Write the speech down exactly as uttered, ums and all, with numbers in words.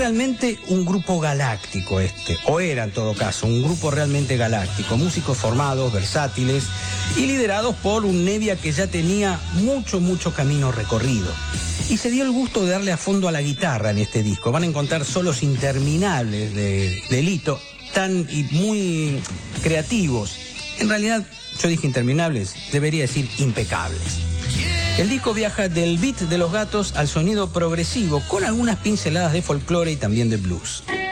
realmente un grupo galáctico este, o era en todo caso, un grupo realmente galáctico, músicos formados, versátiles y liderados por un Nevia que ya tenía mucho, mucho camino recorrido. Y se dio el gusto de darle a fondo a la guitarra en este disco. Van a encontrar solos interminables de, de Lito, tan y muy creativos. En realidad, yo dije interminables, debería decir impecables. El disco viaja del beat de Los Gatos al sonido progresivo, con algunas pinceladas de folclore y también de blues.